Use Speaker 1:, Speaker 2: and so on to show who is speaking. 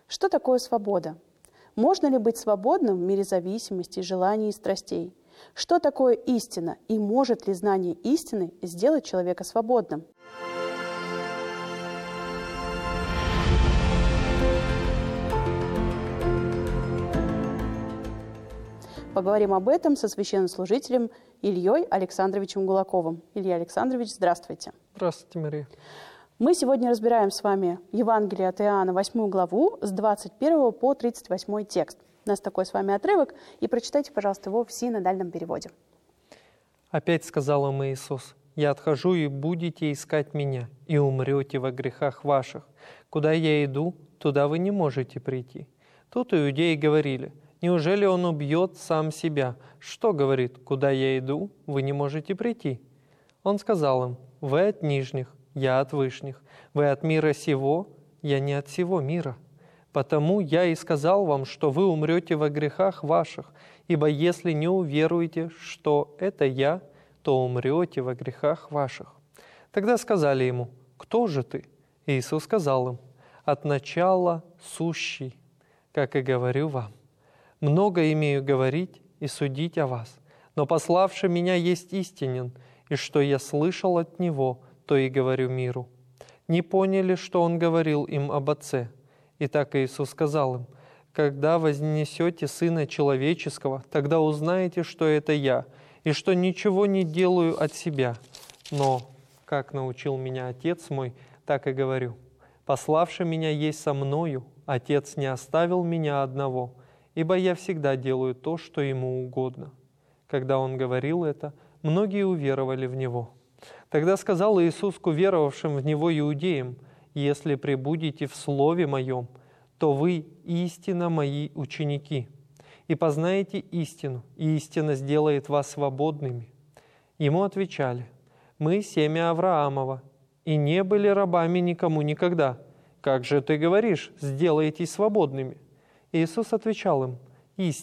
Speaker 1: Что такое свобода? Можно ли быть свободным в мире зависимости, желаний и страстей? Что такое истина и может ли знание истины сделать человека свободным? Поговорим об этом со священнослужителем Ильей Александровичем Гулаковым. Илья Александрович, здравствуйте.
Speaker 2: Здравствуйте, Мария.
Speaker 1: Мы сегодня разбираем с вами Евангелие от Иоанна, 8 главу, с 21 по 38 текст. У нас такой с вами отрывок, и прочитайте, пожалуйста, его в синодальном переводе.
Speaker 2: Опять сказал им Иисус: «Я отхожу, и будете искать Меня, и умрете во грехах ваших. Куда Я иду, туда вы не можете прийти». Тут иудеи говорили: «Неужели Он убьет сам себя? Что, говорит, куда Я иду, вы не можете прийти?» Он сказал им: «Вы от нижних, Я от вышних. Вы от мира сего, Я не от сего мира. Потому Я и сказал вам, что вы умрете во грехах ваших, ибо если не уверуете, что это Я, то умрете во грехах ваших». Тогда сказали Ему: «Кто же Ты?» Иисус сказал им: «От начала сущий, как и говорю вам. Много имею говорить и судить о вас, но пославший Меня есть истинен, и что Я слышал от Него, то и говорю миру». Не поняли, что Он говорил им об Отце. Итак, Иисус сказал им: «Когда вознесете Сына Человеческого, тогда узнаете, что это Я, и что ничего не делаю от себя, но, как научил Меня Отец Мой, так и говорю. Пославший Меня есть со Мною, Отец не оставил Меня одного, ибо Я всегда делаю то, что Ему угодно». Когда Он говорил это, многие уверовали в Него. Тогда сказал Иисус к уверовавшим в Него иудеям: «Если пребудете в Слове Моем, то вы истинно Мои ученики, и познаете истину, и истина сделает вас свободными». Ему отвечали: «Мы семя Авраамова, и не были рабами никому никогда. Как же ты говоришь: сделаетесь свободными?» Иисус отвечал им: